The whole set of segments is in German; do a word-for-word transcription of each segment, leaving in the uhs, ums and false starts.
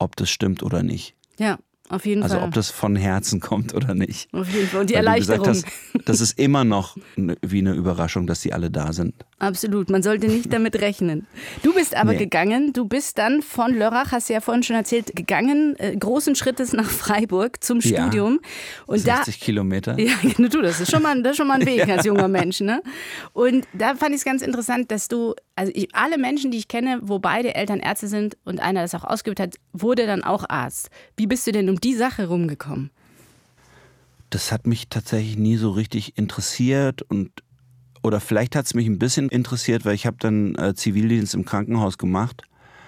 ob das stimmt oder nicht. Ja, auf jeden also Fall. Also ob das von Herzen kommt oder nicht. Auf jeden Fall. Und die Weil Erleichterung. Du gesagt hast, das ist immer noch wie eine Überraschung, dass die alle da sind. Absolut, man sollte nicht damit rechnen. Du bist aber Nee. gegangen, du bist dann von Lörrach, hast du ja vorhin schon erzählt, gegangen, äh, großen Schrittes nach Freiburg zum Ja. Studium. Und sechzig da, Kilometer. Ja, du, das ist schon mal, das ist schon mal ein Weg als junger Mensch. Ne? Und da fand ich es ganz interessant, dass du, also ich, alle Menschen, die ich kenne, wo beide Eltern Ärzte sind und einer das auch ausgeübt hat, wurde dann auch Arzt. Wie bist du denn um die Sache rumgekommen? Das hat mich tatsächlich nie so richtig interessiert und oder vielleicht hat es mich ein bisschen interessiert, weil ich habe dann äh, Zivildienst im Krankenhaus gemacht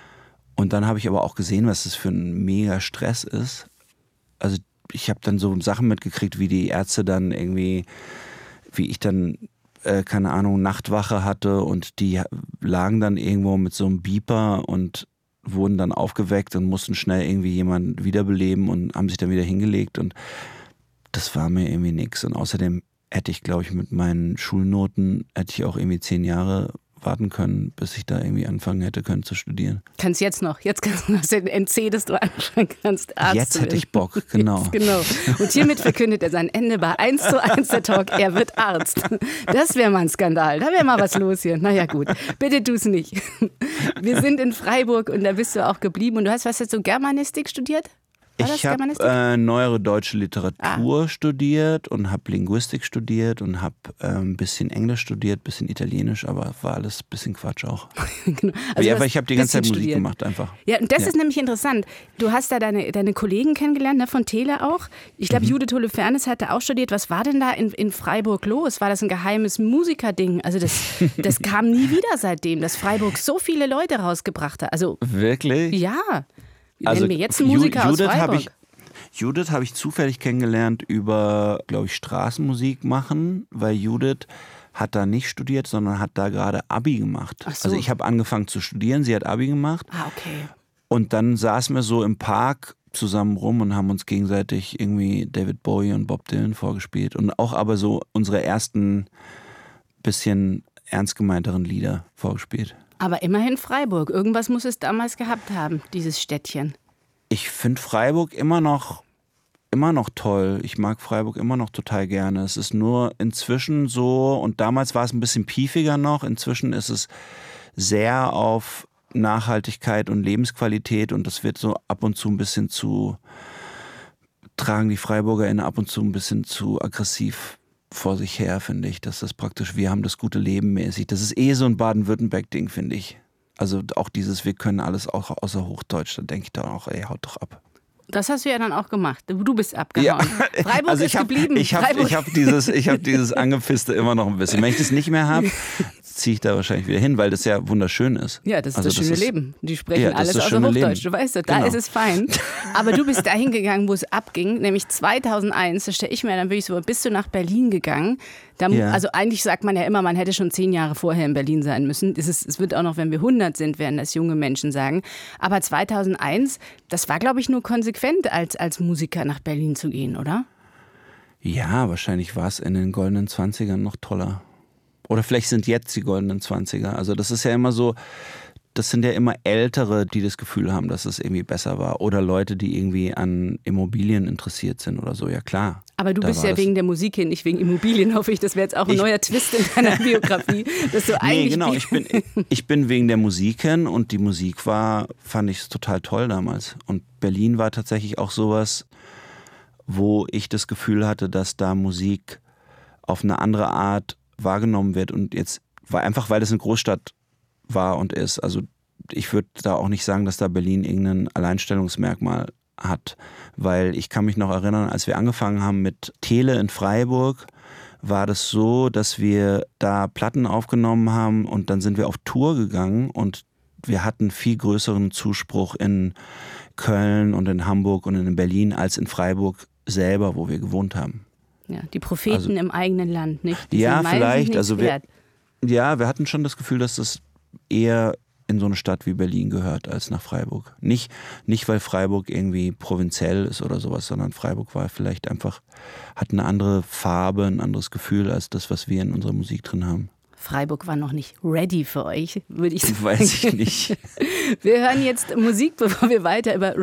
und dann habe ich aber auch gesehen, was das für ein mega Stress ist. Also ich habe dann so Sachen mitgekriegt, wie die Ärzte dann irgendwie, wie ich dann, äh, keine Ahnung, Nachtwache hatte und die lagen dann irgendwo mit so einem Beeper und wurden dann aufgeweckt und mussten schnell irgendwie jemanden wiederbeleben und haben sich dann wieder hingelegt und das war mir irgendwie nix. Und außerdem hätte ich, glaube ich, mit meinen Schulnoten, hätte ich auch irgendwie zehn Jahre warten können, bis ich da irgendwie anfangen hätte können zu studieren. Kannst jetzt noch. Jetzt kannst du noch den N C, dass du anfangen kannst, Arzt Jetzt zu hätte werden. ich Bock, genau. Jetzt, genau. Und hiermit verkündet er sein Ende bei eins zu eins der Talk, er wird Arzt. Das wäre mal ein Skandal. Da wäre mal was los hier. Naja gut, bitte tu es nicht. Wir sind in Freiburg und da bist du auch geblieben. Und du hast was jetzt so Germanistik studiert? War das Ich habe äh, neuere deutsche Literatur ah. studiert und habe Linguistik studiert und habe äh, ein bisschen Englisch studiert, ein bisschen Italienisch, aber war alles ein bisschen Quatsch auch. Genau. Also ja, aber ich habe die ganze Zeit Musik studiert. gemacht einfach. Ja, und das ja. ist nämlich interessant. Du hast da deine, deine Kollegen kennengelernt, ne, von Tele auch. Ich glaube, mhm. Judith Holofernes hatte auch studiert. Was war denn da in, in Freiburg los? War das ein geheimes Musikerding? Also das, das kam nie wieder seitdem, dass Freiburg so viele Leute rausgebracht hat. Also, wirklich? Ja. Wie also, nennen wir jetzt einen Musiker Judith aus Freiburg? Hab ich, Judith habe ich zufällig kennengelernt über, glaube ich, Straßenmusik machen, weil Judith hat da nicht studiert, sondern hat da gerade Abi gemacht. Ach so. Also ich habe angefangen zu studieren, sie hat Abi gemacht. Ah, okay. Und dann saßen wir so im Park zusammen rum und haben uns gegenseitig irgendwie David Bowie und Bob Dylan vorgespielt. Und auch aber so unsere ersten bisschen ernst gemeinteren Lieder vorgespielt. Aber immerhin Freiburg. Irgendwas muss es damals gehabt haben, dieses Städtchen. Ich finde Freiburg immer noch, immer noch toll. Ich mag Freiburg immer noch total gerne. Es ist nur inzwischen so, und damals war es ein bisschen piefiger noch, inzwischen ist es sehr auf Nachhaltigkeit und Lebensqualität und das wird so ab und zu ein bisschen zu, tragen die FreiburgerInnen ab und zu ein bisschen zu aggressiv vor sich her, finde ich. Dass das praktisch, wir haben das gute Leben mäßig. Das ist eh so ein Baden-Württemberg-Ding, finde ich. Also auch dieses, wir können alles auch außer Hochdeutsch, da denke ich dann auch, ey, haut doch ab. Das hast du ja dann auch gemacht. Du bist abgehauen. Ja. Freiburg also ich ist hab, geblieben. Ich habe hab dieses, ich hab dieses Angepisste immer noch ein bisschen. Wenn ich das nicht mehr habe, ziehe ich da wahrscheinlich wieder hin, weil das ja wunderschön ist. Ja, das ist also das, das schöne ist, Leben. Die sprechen ja, alles außer Hochdeutsch. Leben. Du weißt, da genau. ist es fein. Aber du bist dahin gegangen, wo es abging, nämlich zweitausendeins. Da stelle ich mir dann wirklich so, bist du nach Berlin gegangen? Da, ja. Also eigentlich sagt man ja immer, man hätte schon zehn Jahre vorher in Berlin sein müssen. Es, ist, es wird auch noch, wenn wir hundert sind, werden das junge Menschen sagen. Aber zweitausendeins, das war, glaube ich, nur konsequent, als, als Musiker nach Berlin zu gehen, oder? Ja, wahrscheinlich war es in den goldenen Zwanzigern noch toller. Oder vielleicht sind jetzt die goldenen Zwanziger. Also das ist ja immer so, das sind ja immer Ältere, die das Gefühl haben, dass es irgendwie besser war. Oder Leute, die irgendwie an Immobilien interessiert sind oder so, ja klar. Aber du bist ja wegen der Musik hin, nicht wegen Immobilien, hoffe ich. Das wäre jetzt auch ein ich, neuer Twist in deiner Biografie. Dass du eigentlich nee, genau, ich bin, ich bin wegen der Musik hin und die Musik war, fand ich total toll damals. Und Berlin war tatsächlich auch sowas, wo ich das Gefühl hatte, dass da Musik auf eine andere Art wahrgenommen wird. Und jetzt war einfach, weil das eine Großstadt war und ist. Also ich würde da auch nicht sagen, dass da Berlin irgendein Alleinstellungsmerkmal hat, weil ich kann mich noch erinnern, als wir angefangen haben mit Tele in Freiburg, war das so, dass wir da Platten aufgenommen haben und dann sind wir auf Tour gegangen und wir hatten viel größeren Zuspruch in Köln und in Hamburg und in Berlin als in Freiburg selber, wo wir gewohnt haben. Ja, die Propheten also, im eigenen Land, nicht? Die ja, sind vielleicht. Also wir, wert. ja, wir hatten schon das Gefühl, dass das eher in so eine Stadt wie Berlin gehört als nach Freiburg. Nicht, nicht weil Freiburg irgendwie provinziell ist oder sowas, sondern Freiburg war vielleicht einfach, hat eine andere Farbe, ein anderes Gefühl als das, was wir in unserer Musik drin haben. Freiburg war noch nicht ready für euch, würde ich sagen. Weiß ich nicht. Wir hören jetzt Musik, bevor wir weiter über